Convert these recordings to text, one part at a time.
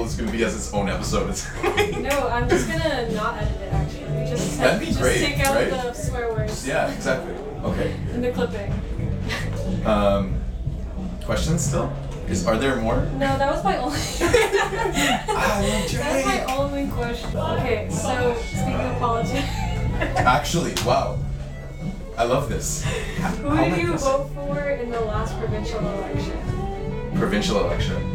is gonna be as its own episode. No, I'm just gonna not edit it actually. Just That'd be just great, take out right? the swear words. Yeah, exactly. Okay. In the clipping. Questions still? Are there more? No, that was my only. I love Drake. That was my only question. Okay, so speaking of politics. Actually, wow. I love this. Who did you vote for in the last provincial election? Provincial election.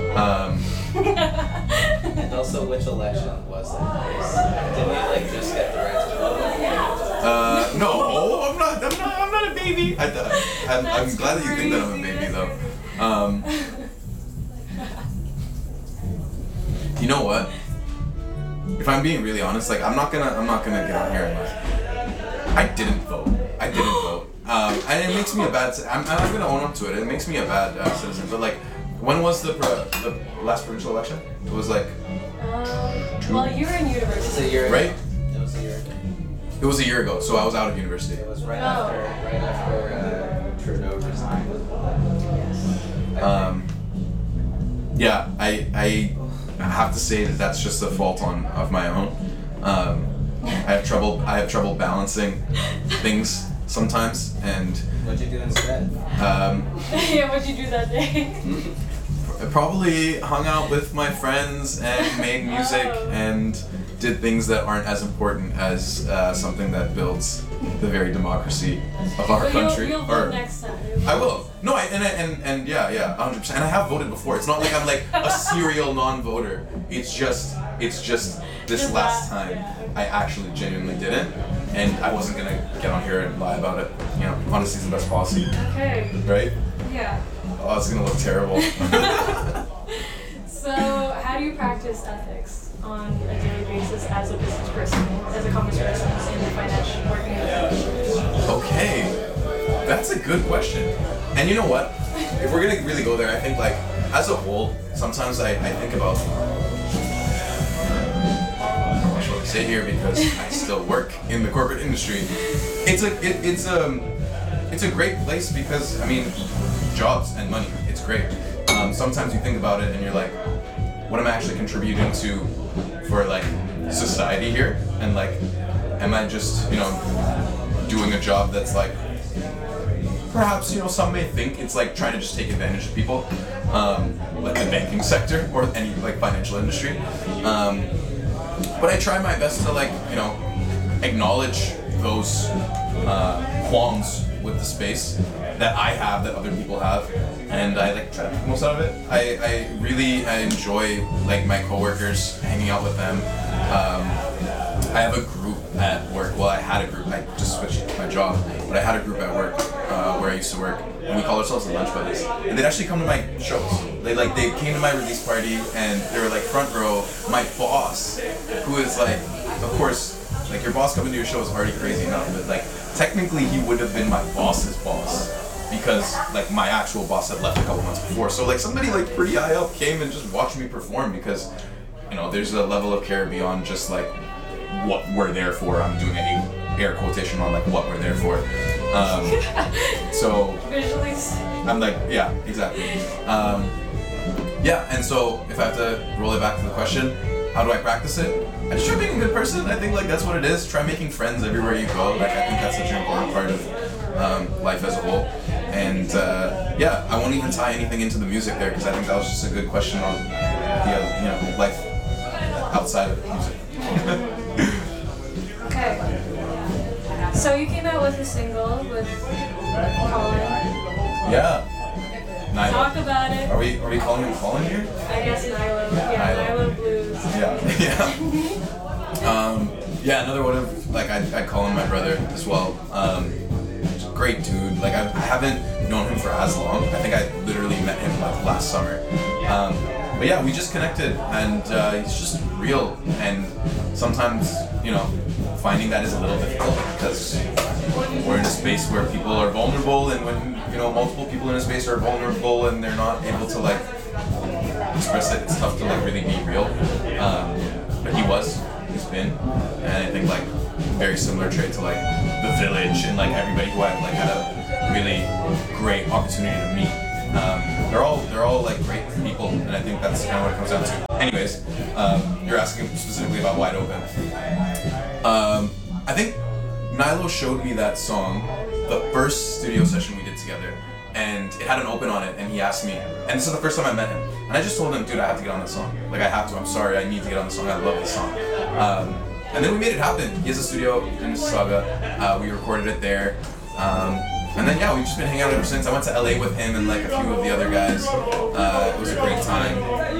And also, which election was it? Didn't you like just get the right to vote? No, I'm not a baby. I'm glad that you think that I'm a baby though. You know what? If I'm being really honest, like I'm not gonna get on here and like I didn't vote. And it makes me a bad. I'm gonna own up to it. It makes me a bad citizen. But like, when was the last provincial election? It was like. Well, you were in university. It's a year ago. Right? It was a year ago. It was a year ago, so I was out of university. It was right after Trudeau resigned. Yeah, I have to say that that's just a fault of my own. I have trouble balancing things sometimes, and What'd you do instead? Yeah, what'd you do that day? I probably hung out with my friends and made music and did things that aren't as important as something that builds the very democracy of our country. You'll vote next time. I will. No, and yeah, 100%. And I have voted before. It's not like I'm like a serial non-voter. It's just this last time I actually genuinely didn't, and I wasn't gonna get on here and lie about it. You know, honesty is the best policy. Okay. Right? Yeah. Oh, it's gonna look terrible. So, how do you practice ethics on a daily basis as a business person, as a commerce person in the financial working industry? Okay, that's a good question. And you know what? If we're gonna really go there, I think like as a whole, sometimes I think about. I don't know what to say here because I still work in the corporate industry. It's a great place because I mean, jobs and money. It's great. Sometimes you think about it and you're like, what am I actually contributing to for like society here? And like, am I just doing a job that's like perhaps some may think it's like trying to just take advantage of people, like the banking sector or any like financial industry. But I try my best to like acknowledge those qualms with the space that I have that other people have, and I like try to make the most out of it. I really enjoy like my coworkers, hanging out with them. I have a group at work. Well, I had a group. I just switched my job, but I had a group at work where I used to work, and we call ourselves the Lunch Buddies. And they'd actually come to my shows. They came to my release party, and they were like front row. My boss, who is like, of course, like your boss coming to your show is already crazy enough, but like technically he would have been my boss's boss because like my actual boss had left a couple months before. So like somebody like pretty high up came and just watched me perform because there's a level of care beyond just like what we're there for. I'm doing an air quotation on like what we're there for. So Visually. I'm like, yeah, exactly. Yeah, and so if I have to roll it back to the question, how do I practice it? I just try being a good person. I think like that's what it is. Try making friends everywhere you go. Like I think that's such an important part of life as a whole. And yeah, I won't even tie anything into the music there because I think that was just a good question on the life outside of music. Okay. So you came out with a single with Colin. Yeah. Nyla. Talk about it. Are we calling him Colin here? I guess Nyla. Yeah, Nyla Blues. Yeah. Yeah, another one of like I'd call him my brother as well. Great dude. Like I haven't known him for as long. I think I literally met him like last summer. But yeah, we just connected, and he's just real. And sometimes finding that is a little difficult because we're in a space where people are vulnerable, and when multiple people in a space are vulnerable and they're not able to like express it, it's tough to like really be real. But he's been, and I think like very similar trait to like The Village and like everybody who I've like had a really great opportunity to meet. they're all like great people, and I think that's kind of what it comes down to. Anyways, you're asking specifically about Wide Open. I think Nilo showed me that song the first studio session we did together, and it had an open on it, and he asked me, and this is the first time I met him, and I just told him, dude, I have to get on this song. Like, I have to. I'm sorry, I need to get on the song. I love this song. And then we made it happen. He has a studio in Mississauga. We recorded it there. And then yeah, we've just been hanging out ever since. I went to LA with him and like a few of the other guys. It was a great time.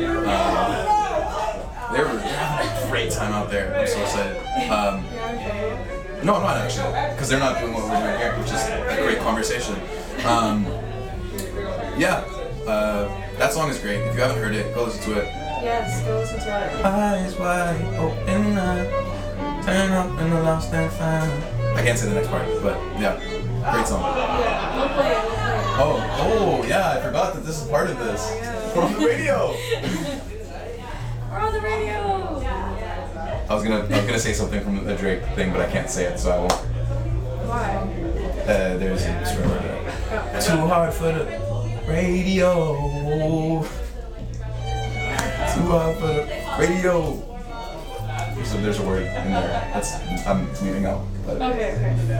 They were having a great time out there. I'm so excited. No, I'm not actually, because they're not doing what we're doing here, which is a great conversation. That song is great. If you haven't heard it, go listen to it. Yes, go listen to it. Eyes wide open, turn up in the lost and found. I can't say the next part, but yeah, great song. Yeah, we'll play it. Oh, yeah, I forgot that this is part of this. We're on the radio. We're on the radio. I was gonna say something from the Drake thing, but I can't say it, so I won't. Why? There's a swear word. Too hard for the radio. Too hard for the radio. So there's a word in there. I'm leaving out. But Okay.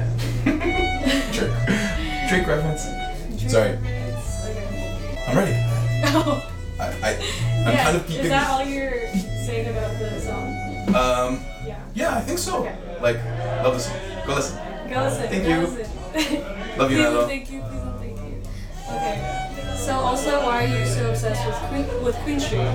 Drake reference. Sorry. Okay. I'm ready. Oh. I'm Yeah, kind of peeping. is that all you're saying about the song? Yeah, I think so. Okay. Like, love this song. Go listen. Go listen. Thank go you. Listen. Love you, Please Nilo. and thank you. Please and thank you. Okay. So also, why are you so obsessed with Queen Street?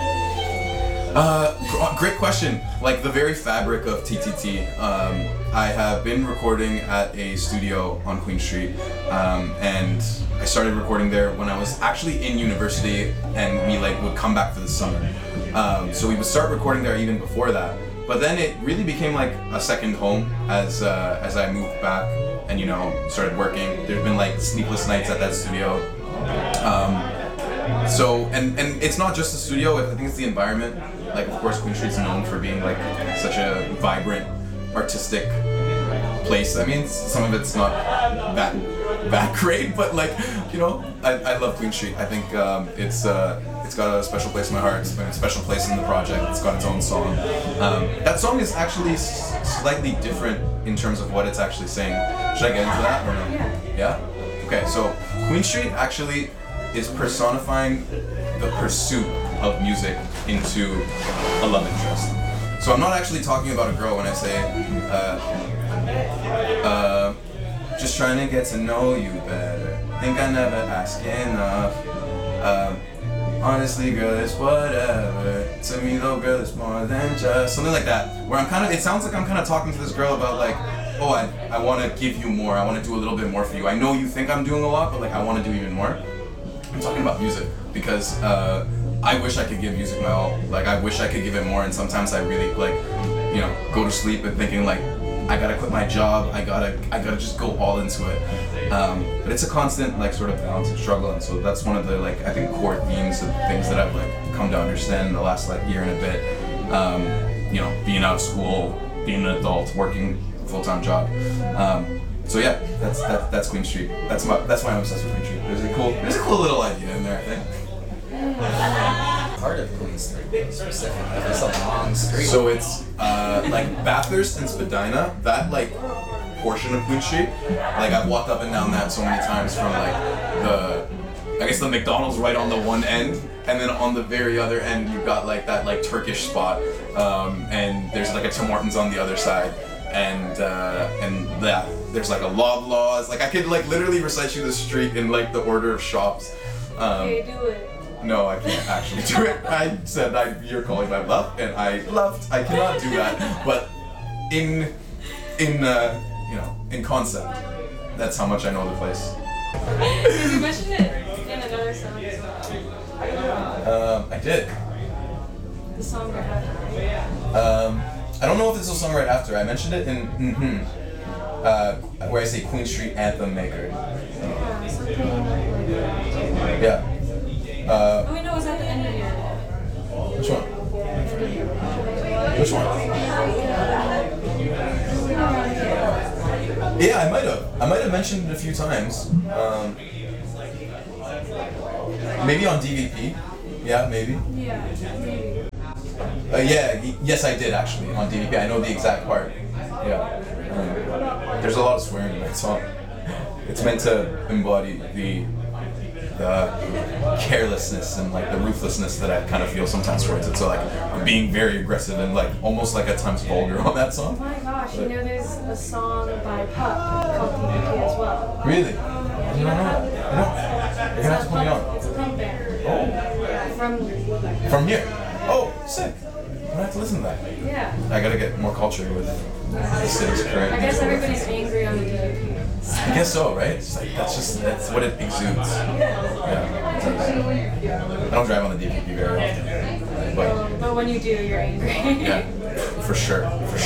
Great question. Like the very fabric of TTT. I have been recording at a studio on Queen Street, and I started recording there when I was actually in university, and we like would come back for the summer. So we would start recording there even before that. But then it really became like a second home as I moved back and started working. There's been like sleepless nights at that studio. So and it's not just the studio. I think it's the environment. Like of course Queen Street's known for being like such a vibrant, artistic place. I mean some of it's not that great, but like I love Queen Street. I think it's got a special place in my heart. It's been a special place in the project. It's got its own song. That song is actually slightly different in terms of what it's actually saying. Should I get into that or no? Yeah? Okay, so Queen Street actually is personifying the pursuit of music into a love interest. So I'm not actually talking about a girl when I say just trying to get to know you better. Think I never ask enough. Honestly, girl, it's whatever. To me, though, girl, it's more than just something like that. Where it sounds like I'm kind of talking to this girl about like, oh, I want to give you more. I want to do a little bit more for you. I know you think I'm doing a lot, but like I want to do even more. I'm talking about music because I wish I could give music my all. Like I wish I could give it more, and sometimes I really like, go to sleep and thinking like, I gotta quit my job. I gotta just go all into it. But it's a constant like sort of balance and struggle, and so that's one of the like I think core themes of things that I've like come to understand in the last like year and a bit. Being out of school, being an adult, working a full-time job. So yeah, that's Queen Street. That's why I'm obsessed with Queen Street. There's a cool little idea in there, I think. Part of Queen Street specifically. It's a long street. So it's like Bathurst and Spadina, that like portion of Queen Street. Like I've walked up and down that so many times from like the McDonald's right on the one end, and then on the very other end you've got like that like Turkish spot, and there's like a Tim Hortons on the other side, and there's like a Loblaws. Like I could like literally recite you the street in like the order of shops. Okay, do it. No, I can't actually do it. I said you're calling my bluff, and I left. I cannot do that. But in concept, that's how much I know the place. You mentioned it in another song as well. I did. The song right after. I don't know if it's a song right after. I mentioned it in where I say Queen Street Anthem Maker. Yeah, something like that. Yeah. Oh wait, no, it was at the end of your. Which one? Which one? Yeah, I might have mentioned it a few times. Maybe on DVP. Yeah, maybe. Yeah, maybe. Yes, I did actually on DVP. I know the exact part. Yeah. There's a lot of swearing in that song. It's meant to embody the carelessness and like the ruthlessness that I kind of feel sometimes towards it. So like I'm being very aggressive and like almost like at times vulgar on that Oh song. my gosh, you know there's a song by Pup called DVP as well. Really? Yeah, You don't know? You're gonna have to put me on. It's a punk band. Oh. From From here. Oh, sick. I'm gonna have to listen to that. yeah. I gotta get more culture with the city's current. I guess everybody's angry on the DVP. I guess so, right? It's like that's what it exudes. Yeah. I don't drive on the DPP very often, But when you do, you're angry. yeah, for sure.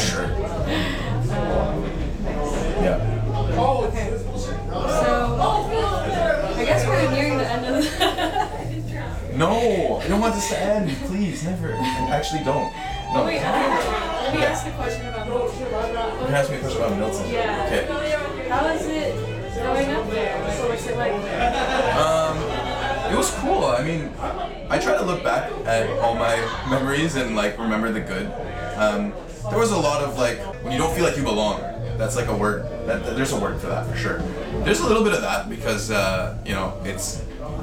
Yeah. Okay. So I guess we're nearing the end of the No, I don't want this to end. Please, never. I actually don't. No. Wait, let me ask the question about Milton. You can ask me a question about Milton. Yeah. Okay. How is it growing up there? What's it like? It was cool. I mean, I try to look back at all my memories and like remember the good. There was a lot of like when you don't feel like you belong. That's like a word. There's a word for that for sure. There's a little bit of that because it's.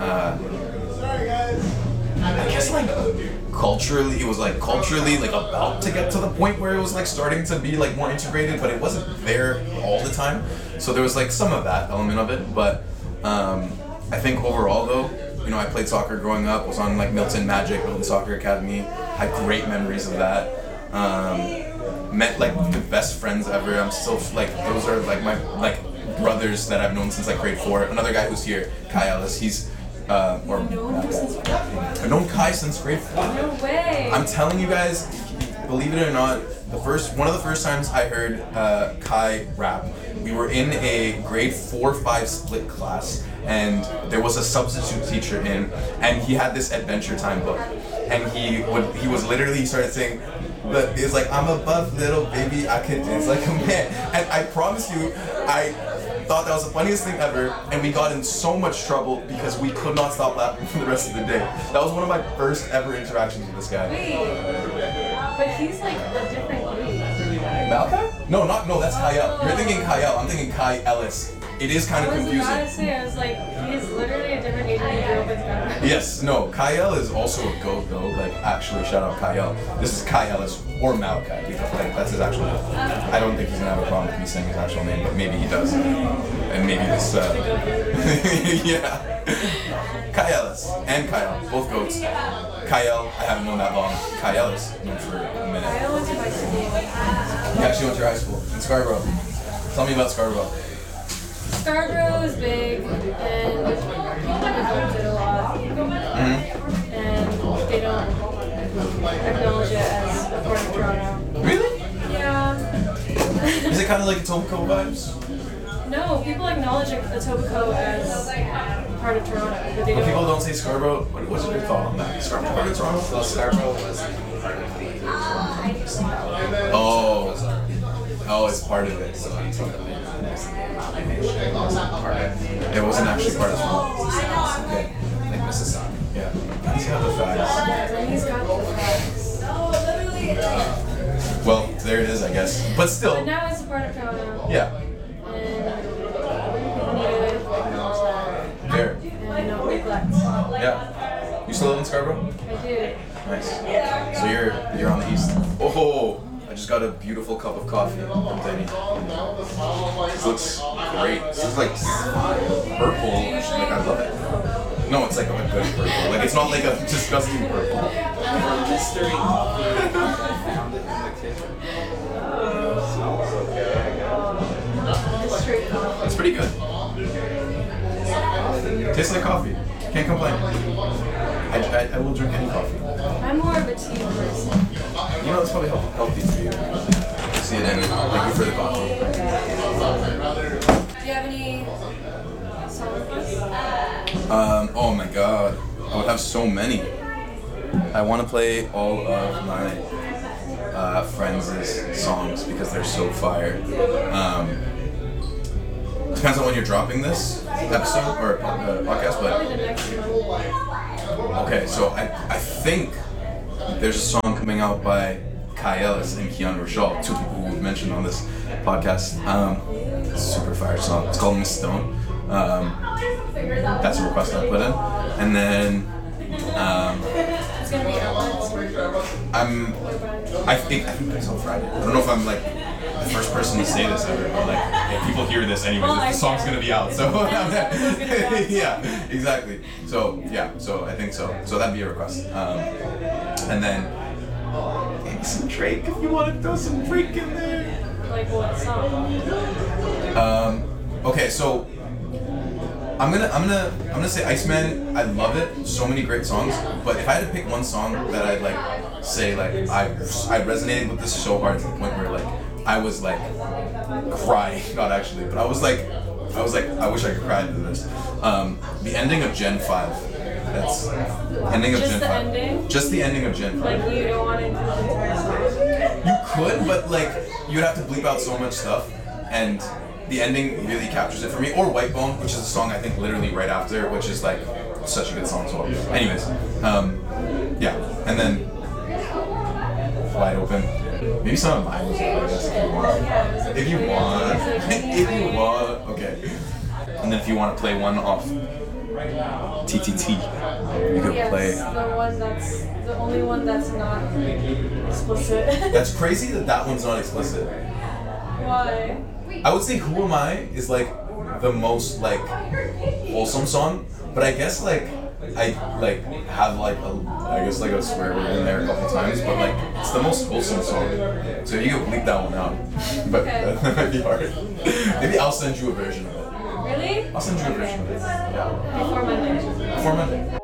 I guess like culturally, it was like culturally like about to get to the point where it was like starting to be like more integrated, but it wasn't there all the time. So there was like some of that element of it, but I think overall though, I played soccer growing up, was on like Milton Magic, Milton Soccer Academy, had great memories of that. Met like the best friends ever. I'm still like those are like my like brothers that I've known since like grade 4. Another guy who's here, Kai Ellis, he's I've known Kai since grade 4. No way. I'm telling you guys, believe it or not, one of the first times I heard Kai rap, we were in a grade 4-5 split class, and there was a substitute teacher in, and he had this Adventure Time book, and he started saying, it's like, I'm a buff little baby, I can dance like a man, and I promise you, I thought that was the funniest thing ever, and we got in so much trouble because we could not stop laughing for the rest of the day. That was one of my first ever interactions with this guy. Wait, but he's like a different age. Malachi? No, that's Kyle. You're thinking Kyle. I'm thinking Kai Ellis. It is kind of confusing. I was like, he's literally a different age than you grew up with. Yes, no, Kyle is also a goat though. Like, actually, shout out Kyle. This is Kai Ellis or Malachi. Because, like, that's his actual name. I don't think he's gonna have a problem with me saying his actual name, but maybe he does. And maybe this, yeah. Kai Ellis and Kyle, both goats. Kyle, I haven't known that long. Kai Ellis, known for a minute. Kyle went to my school. He actually went to high school in Scarborough. Tell me about Scarborough. Scarborough is big, and people neglect it a lot, and they don't acknowledge it as a part of Toronto. Really? Yeah. Is it kind of like Etobicoke vibes? No, people acknowledge Etobicoke as part of Toronto, but they But people don't. don't say Scarborough. What's your thought on that? Scarborough part of Toronto? Well, Scarborough was part of the municipality. Oh, it's part of it. So until the mid-1990s, it wasn't part of the. It wasn't actually part of Toronto. Okay. Like Mississauga. Yeah. He's got the facts. And he's got the facts. Well, there it is, I guess. But still. But now it's a part of Toronto. Yeah. And people need to acknowledge that. There. And don't neglect. Yeah. You still live in Scarborough? I do. Nice. So you're on the east. Oh, I just got a beautiful cup of coffee from Denny. This looks great. This is like purple. Like I love it. No, it's like a good purple. Like it's not like a disgusting purple. Mystery coffee. I found it in the kitchen. Straight coffee. It's pretty good. Tastes like coffee. Can't complain. I will drink any coffee. I'm more of a tea person. You know, it's probably healthy for you. See it in. Thank you for the coffee. Do you have any songs? Oh my god. I would have so many. I want to play all of my friends' songs because they're so fire. depends on when you're dropping this episode or podcast, Probably the but next one. okay. So I think there's a song coming out by Kai Ellis and Kian Rochelle, two people who we've mentioned on this podcast. Super fire song. It's called Miss Stone. That's a request I put in, and then It's gonna be outlets. I think it's on Friday. I don't know if I'm like the first person to say this ever, but like if people hear this anyways, Well, the song's I gonna be out. So episode's gonna be out. yeah, exactly. So yeah, so I think so. So that'd be a request. And then maybe some Drake if you want to throw some Drake in there. Like what song? Okay, so I'm gonna say Iceman. I love it. So many great songs. But if I had to pick one song that I'd like say like I resonated with this so hard to the point where like I was like crying, not actually, but I was like I wish I could cry to this. The ending of Gen 5. That's ending of Just Gen the 5. ending? Just the ending of Gen 5. Like you don't want to include the entire song? You could, but like you'd have to bleep out so much stuff, and the ending really captures it for me. Or White Bone, which is a song I think literally right after, which is like such a good song as well. Anyways, yeah, and then Wide Open. Maybe some of mine, I guess, if you want. If you want, okay. And then if you want to play one off TTT, you could play. The one that's the only one that's not explicit. That's crazy that one's not explicit. Why? I would say Who Am I is like the most like wholesome song, but I guess like I like have like a swear word in there a couple times, but like it's the most wholesome song. So you could bleep that one out, but Okay. that might be hard. Maybe I'll send you a version of it. Really? I'll send you a version of it. Yeah. Before Monday. For Monday.